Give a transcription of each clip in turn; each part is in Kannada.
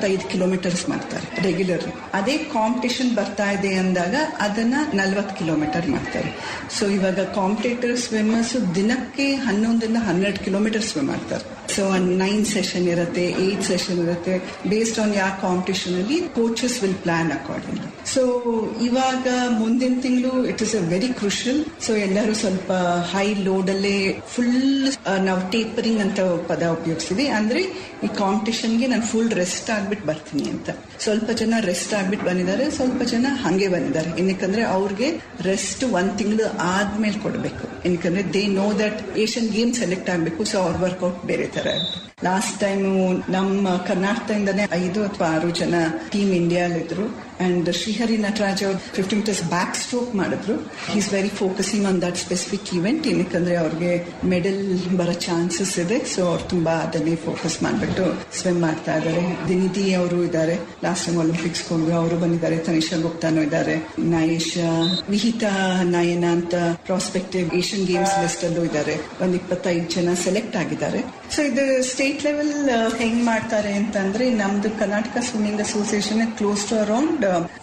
25 ಕಿಲೋಮೀಟರ್ಸ್ ಮಾಡ್ತಾರೆ ರೆಗ್ಯುಲರ್. ಅದೇ ಕಾಂಪಿಟೇಷನ್ ಬರ್ತಾ ಇದೆ ಅಂದಾಗ ಅದನ್ನ 40 ಕಿಲೋಮೀಟರ್ ಮಾಡ್ತಾರೆ. ಸೊ ಇವಾಗ ಕಾಂಪಿಟೇಟರ್ ಸ್ವಿಮ್ಮರ್ಸ್ ದಿನಕ್ಕೆ 11-12 ಕಿಲೋಮೀಟರ್ ಸ್ವಿಮ್ ಮಾಡ್ತಾರೆ. ಸೊ 9 ಸೆಷನ್ ಇರುತ್ತೆ, 8 ಸೆಷನ್ ಇರುತ್ತೆ. ಬೇಸ್ಡ್ ಆನ್ ಯಾವ ಕಾಂಪಿಟೇಷನ್ ಅಲ್ಲಿ coaches will plan according. So ಇವಾಗ ಮುಂದಿನ ತಿಂಗಳು it is a very crucial. So ಎಲ್ಲರೂ ಸ್ವಲ್ಪ ಹೈ ಲೋಡ್ ಅಲ್ಲೇ ಫುಲ್ ನಾವು ಟೇಪರಿಂಗ್ ಅಂತ ಪದ ಉಪಯೋಗಿಸ್ತೀವಿ. ಅಂದ್ರೆ ಈ ಕಾಂಪಿಟೇಷನ್ಗೆ ನಾನು ಫುಲ್ ರೆಸ್ಟ್ ಆಗ್ಬಿಟ್ಟು ಬರ್ತೀನಿ ಅಂತ. ಸ್ವಲ್ಪ ಜನ ರೆಸ್ಟ್ ಆಗ್ಬಿಟ್ಟು ಬಂದಿದ್ದಾರೆ, ಸ್ವಲ್ಪ ಜನ ಹಂಗೆ ಬಂದಿದ್ದಾರೆ. ಏನಕ್ಕಂದ್ರೆ ಅವ್ರಿಗೆ ರೆಸ್ಟ್ 1 ತಿಂಗಳು ಆದ್ಮೇಲೆ ಕೊಡಬೇಕು. ಏನಕ್ಕಂದ್ರೆ they know that Asian game select ಆಗ್ಬೇಕು. ಸೊ ಅವ್ರ ವರ್ಕೌಟ್ ಬೇರೆ ತರ. ಲಾಸ್ಟ್ ಟೈಮ್ ನಮ್ಮ ಕರ್ನಾಟಕದಿಂದಾನೇ 5 ಅಥವಾ 6 ಜನ ಟೀಮ್ ಇಂಡಿಯಾ ಇದ್ರು. ಅಂಡ್ ಶ್ರೀಹರಿ ನಟರಾಜ್ ಅವ್ರು 50 ಮೀಟರ್ಸ್ ಬ್ಯಾಕ್ ಸ್ಟ್ರೋಕ್ ಮಾಡಿದ್ರು. Is very focusing on that specific event. ಏನಕ್ಕಂದ್ರೆ ಅವ್ರಿಗೆ ಮೆಡಲ್ ಬರೋ ಚಾನ್ಸಸ್ ಇದೆ. ಸೊ ಅವ್ರು ತುಂಬಾ ಅದನ್ನೇ ಫೋಕಸ್ ಮಾಡ್ಬಿಟ್ಟು ಸ್ವಿಮ್ ಮಾಡ್ತಾ ಇದ್ದಾರೆ. ದಿನಿಧಿ ಅವರು ಇದ್ದಾರೆ, ಲಾಸ್ಟ್ ಟೈಮ್ ಒಲಿಂಪಿಕ್ಸ್ ಹೋಗಿ ಅವರು ಬಂದಿದ್ದಾರೆ. ತನಿಷಾ ಗುಪ್ತಾನು ಇದ್ದಾರೆ. ನಾಯೇಶ್, ವಿಹಿತಾ ನಯನ ಅಂತ ಪ್ರಾಸ್ಪೆಕ್ಟಿವ್ ಏಷ್ಯನ್ ಗೇಮ್ಸ್ ಲಿಸ್ಟ್ ಅಲ್ಲೂ ಇದ್ದಾರೆ. 25 ಜನ ಸೆಲೆಕ್ಟ್ ಆಗಿದ್ದಾರೆ. ಸೊ ಇದು ಸ್ಟೇಟ್ ಲೆವೆಲ್ ಹೆಂಗ್ ಮಾಡ್ತಾರೆ ಅಂತಂದ್ರೆ ನಮ್ದು Karnataka swimming association close to around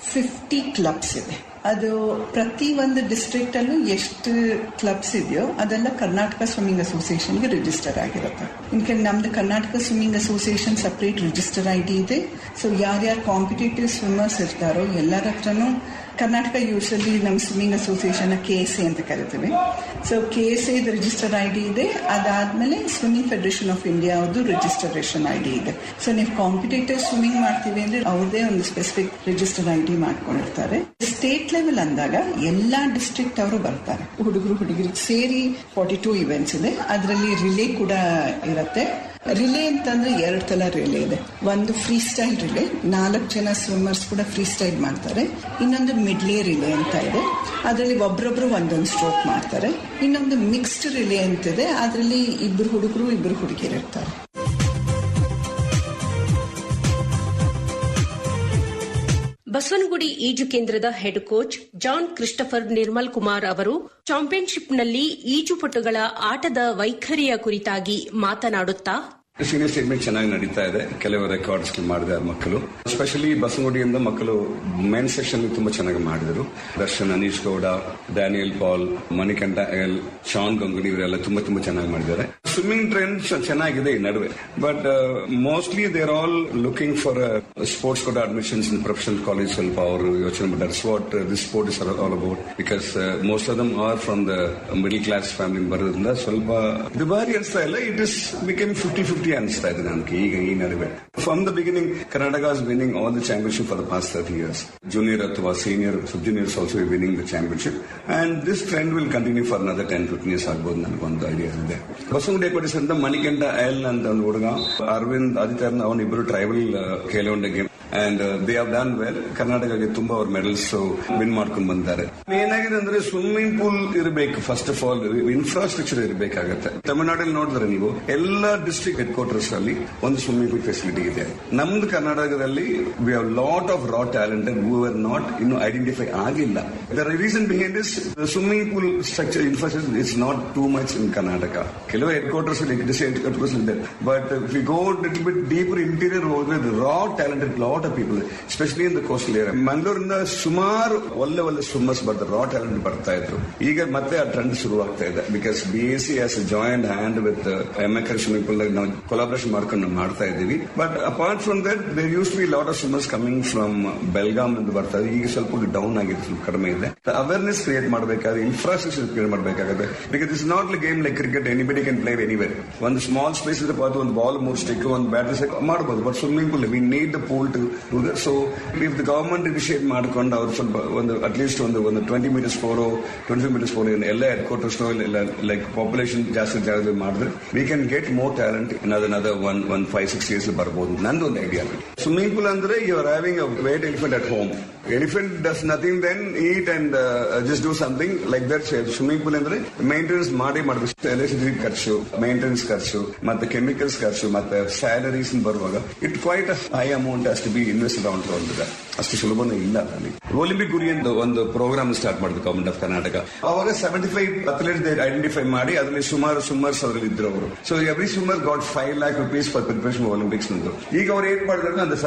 50 clubs ಇದೆ. ಅದು ಪ್ರತಿ ಒಂದು ಡಿಸ್ಟ್ರಿಕ್ಟ್ ಅಲ್ಲೂ ಎಷ್ಟು ಕ್ಲಬ್ಸ್ ಇದೆಯೋ ಅದೆಲ್ಲ ಕರ್ನಾಟಕ ಸ್ವಿಮ್ಮಿಂಗ್ ಅಸೋಸಿಯೇಷನ್ಗೆ ರಿಜಿಸ್ಟರ್ ಆಗಿರುತ್ತೆ. ಇನ್ಕೆ ನಮ್ದು Karnataka swimming association separate register ID ಇದೆ. ಸೊ ಯಾರ್ಯಾರು ಕಾಂಪಿಟೇಟಿವ್ ಸ್ವಿಮ್ಮರ್ಸ್ ಇರ್ತಾರೋ ಎಲ್ಲರ ಹತ್ರನೂ ಕರ್ನಾಟಕ ಯೂಶಲಿ ನಮ್ಮ ಸ್ವಿಮ್ಮಿಂಗ್ ಅಸೋಸಿಯೇಷನ್ KSA ಅಂತ ಕರಿತೀವಿ. ಸೊ KSA ರಿಜಿಸ್ಟರ್ ID ಇದೆ. ಅದಾದ್ಮೇಲೆ ಸ್ವಿಮ್ಮಿಂಗ್ ಫೆಡರೇಷನ್ ಆಫ್ ಇಂಡಿಯಾ ಅವ್ರದ್ದು ರಿಜಿಸ್ಟ್ರೇಷನ್ ID ಇದೆ. ಸೊ ನೀವು ಕಾಂಪಿಟೇಟಿವ್ ಸ್ವಿಮ್ಮಿಂಗ್ ಮಾಡ್ತೀವಿ ಅಂದ್ರೆ ಅವ್ರದೇ ಒಂದು ಸ್ಪೆಸಿಫಿಕ್ ರಿಜಿಸ್ಟರ್ ID ಮಾಡ್ಕೊಂಡಿರ್ತಾರೆ. ಸ್ಟೇಟ್ ಲೆವೆಲ್ ಅಂದಾಗ ಎಲ್ಲಾ ಡಿಸ್ಟ್ರಿಕ್ಟ್ ಅವರು ಬರ್ತಾರೆ. ಹುಡುಗರಿಗೆ ಸೇರಿ 42 ಇವೆಂಟ್ಸ್ ಇದೆ. ಅದರಲ್ಲಿ ರಿಲೇ ಕೂಡ ಇರುತ್ತೆ. ರಿಲೇ ಅಂತಂದ್ರೆ 2 ತರ ರಿಲೇ ಇದೆ. ಒಂದು ಫ್ರೀ ಸ್ಟೈಲ್ ರಿಲೇ, 4 ಜನ ಸ್ವಿಮ್ಮರ್ಸ್ ಕೂಡ ಫ್ರೀ ಸ್ಟೈಲ್ ಮಾಡ್ತಾರೆ. ಇನ್ನೊಂದು ಮಿಡ್ಲೇ ರಿಲೇ ಅಂತ ಇದೆ, ಅದರಲ್ಲಿ ಒಬ್ರೊಬ್ರು ಒಂದೊಂದು ಸ್ಟ್ರೋಕ್ ಮಾಡ್ತಾರೆ. ಇನ್ನೊಂದು ಮಿಕ್ಸ್ಡ್ ರಿಲೇ ಅಂತಿದೆ, ಅದರಲ್ಲಿ 2 ಹುಡುಗರು 2 ಹುಡುಗಿಯರು ಇರ್ತಾರೆ. ಬಸವನಗುಡಿ ಈಜು ಕೇಂದ್ರದ head coach John Christopher Nirmal Kumar ಅವರು ಚಾಂಪಿಯನ್ಶಿಪ್ನಲ್ಲಿ ಈಜುಪಟುಗಳ ಆಟದ ವೈಖರಿಯ ಕುರಿತಾಗಿ ಮಾತನಾಡುತ್ತಾ, ಸೀನಿಯರ್ ಸ್ಟೇಟ್ಮೆಂಟ್ ಚೆನ್ನಾಗಿ ನಡೀತಾ ಇದೆ. ಕೆಲವು ರೆಕಾರ್ಡ್ಸ್ ಮಾಡಿದ್ದಾರೆ ಮಕ್ಕಳು. ಎಸ್ಪೆಷಲಿ ಬಸವನಗುಡಿಯಿಂದ ಮಕ್ಕಳು ಮೇನ್ ಸೆಕ್ಷನ್ ತುಂಬಾ ಚೆನ್ನಾಗಿ ಮಾಡಿದರು. ದರ್ಶನ್, ಅನೀಶ್ ಗೌಡ, ಡ್ಯಾನಿಯಲ್ ಪಾಲ್, ಮಣಿಕಂಠ ಎಲ್, ಶಾನ್ ಗಂಗುಲಿ ಇವರೆಲ್ಲ ತುಂಬಾ ಚೆನ್ನಾಗಿ ಮಾಡಿದ್ದಾರೆ. ಸ್ವಿಮ್ಮಿಂಗ್ ಟ್ರೆಂಡ್ ಚೆನ್ನಾಗಿದೆ ಈ ನಡುವೆ. But mostly they are all looking for sports Kota admissions in professional college. ಸ್ವಲ್ಪ ಅವರು ಯೋಚನೆ ಮಾಡ್ತಾರೆ what this sport is all about. Because most of them are from the middle class family ಬರೋದ್ರಿಂದ ಸ್ವಲ್ಪ ದುಬಾರಿ ಅನಿಸ್ತಾ ಇಲ್ಲ. ಇಟ್ ಇಸ್ ಬಿಕಮ್ 50-50 ಅನಿಸ್ತಾ ಇದೆ ನನಗೆ ಈಗ ಈ ನಡುವೆ. From the beginning Karnataka is winning all the championship for the past 30 years. Junior ಅಥವಾ senior, sub juniors also winning the championship. And this trend will continue for another 10-15 years ಆಗ್ಬೋದು. ನನಗೊಂದು ಐಡಿಯಾ ಇದೆ. ಬಸವನಗುಡಿ ಎಕ್ವಟಿಸ್ ಅಂತ ಮಣಿಕಂಠ ಎಲ್ ಅಂತ ಒಂದು ಹುಡುಗ, Arvind Aditya, ಅವನಿಬ್ಬರು tribal Khelo India game and they have done well. ಕರ್ನಾಟಕಕ್ಕೆ ತುಂಬಾ ಅವ್ರ ಮೆಡಲ್ಸ್ ವಿನ್ ಮಾಡ್ಕೊಂಡು ಬಂದಿದ್ದಾರೆ. ಏನಾಗಿದೆ ಅಂದ್ರೆ ಸ್ವಿಮ್ಮಿಂಗ್ ಪೂಲ್ ಇರಬೇಕು. ಫಸ್ಟ್ ಆಫ್ ಆಲ್ ಇನ್ಫ್ರಾಸ್ಟ್ರಕ್ಚರ್ ಇರಬೇಕಾಗತ್ತೆ. ತಮಿಳುನಾಡಲ್ಲಿ ನೋಡಿದ್ರೆ ನೀವು ಎಲ್ಲಾ ಡಿಸ್ಟ್ರಿಕ್ಟ್ ಹೆಡ್ ಕ್ವಾರ್ಟರ್ಸ್ ಅಲ್ಲಿ ಒಂದು ಸ್ವಿಮ್ಮಿಂಗ್ ಪೂಲ್ ಫೆಸಿಲಿಟಿ ಇದೆ. ನಮ್ದು ಕರ್ನಾಟಕದಲ್ಲಿ we have lot of raw talented who are not ಇನ್ನು ಐಡೆಂಟಿಫೈ ಆಗಿಲ್ಲ. The reason behind this swimming pool structure infrastructure is not too much in Karnataka. ಕೆಲವು ಹೆಡ್ ಕ್ವಾರ್ಟರ್ಸ್ ಇದೆ. But if you go little bit deeper interior ಹೋದ್ರೆ ರಾ talented lot of people, especially in the coastal area. ಮಂಗಳೂರಿಂದ ಸುಮಾರು ಒಳ್ಳೆ ಸ್ವಿಮ್ಮರ್ಸ್ ಬರ್ತಾರೆ, ರಾ ಟ್ಯಾಲೆಂಟ್ ಬರ್ತಾ ಇದ್ರು. ಈಗ ಮತ್ತೆ ಆ ಟ್ರೆಂಡ್ ಶುರು ಆಗ್ತಾ ಇದೆ. Because BSc has joint hand with MACAR swimming pool ನಾವು ಕೊಲಾಬರೇಷನ್ ಮಾಡ್ಕೊಂಡು ನಾವು ಮಾಡ್ತಾ ಇದ್ದೀವಿ. But apart from that there use to B lot of swimmers coming from Belgaum ಅಂತ ಬರ್ತಾ ಇದೆ. ಈಗ ಸ್ವಲ್ಪ ಡೌನ್ ಆಗಿದೆ, ಸ್ವಲ್ಪ ಕಡಿಮೆ ಇದೆ. ಅವೇರ್ನೆಸ್ ಕ್ರಿಯೇಟ್ ಮಾಡಬೇಕಾದ್ರೆ ಇನ್ಫ್ರಾಸ್ಟ್ರಕ್ಚರ್ ಕ್ರಿಯೇಟ್ ಮಾಡಬೇಕಾಗುತ್ತೆ. Because it's not like game like cricket, anybody can play anywhere. ಒಂದು ಸ್ಮಾಲ್ ಸ್ಪೇಸ್ ಇದ್ರೆ ಒಂದು ಬಾಲ್, 3 ಸ್ಟಿಕ್, ಒಂದು ಬ್ಯಾಟ್ ಮಾಡಬಹುದು. But swimming pool we need the pool to do that. So if the government initiate ಮಾಡ್ಕೊಂಡು ಅವ್ರು ಸ್ವಲ್ಪ ಒಂದು ಅಟ್ಲೀಸ್ಟ್ ಒಂದು 20 meters ಫೋರೋ 25 meters ಫೋರೋ ಎಲ್ಲ ಹೆಡ್ ಕ್ವಾರ್ಟರ್ಸ್ ಲೈಕ್ ಪಾಪ್ಯುಲೇಷನ್ ಜಾಸ್ತಿ ಜಾಗ ಮಾಡಿದ್ರೆ we can get more talent in other 1-5-6 years ಬರ್ಬೋದು. ನಂದು ಒಂದು ಐಡಿಯಾ. ಸ್ವಿಮ್ಮಿಂಗ್ ಪೂಲ್ ಅಂದ್ರೆ you are having a wait elephant at home. Elephant does nothing then heat and just do something like that. Swimming pool ಅಂದ್ರೆ ಮೇಂಟೆನೆನ್ಸ್ ಮಾಡಬೇಕು. ಎಲೆಕ್ಟ್ರಿಸಿಟಿ ಖರ್ಚು, ಮೇಂಟೆನೆನ್ಸ್ ಖರ್ಚು, ಮತ್ತೆ ಕೆಮಿಕಲ್ಸ್ ಖರ್ಚು, ಮತ್ತೆ ಸ್ಯಾಲರೀಸ್ ಬರುವಾಗ it quite high amount has to B invested on to ಅಂತಿದೆ. ಅಷ್ಟು ಸುಲಭನೇ ಇಲ್ಲ. ಅಲ್ಲಿ ಒಲಿಂಪಿಕ್ ಗುರಿ ಅಂತ ಒಂದು ಪ್ರೋಗ್ರಾಮ್ ಸ್ಟಾರ್ಟ್ ಮಾಡಿದ್ರು ಗವರ್ಮೆಂಟ್ ಆಫ್ ಕರ್ನಾಟಕ. ಅವಾಗ 75 ಅಥ್ಲೆಟ್ಸ್ ಐಡೆಂಟಿಫೈ ಮಾಡಿ ಅದರಲ್ಲಿ ಸುಮಾರು ಸ್ವಿಮ್ಮರ್ಸ್ ಅದರಲ್ಲಿ ಇದ್ರು ಅವರು. So every swimmer got 5 lakh rupees for preparation Olympics. ಈಗ ಅವ್ರು ಏನ್ ಮಾಡಿದ್ರು ಅಂದ್ರೆ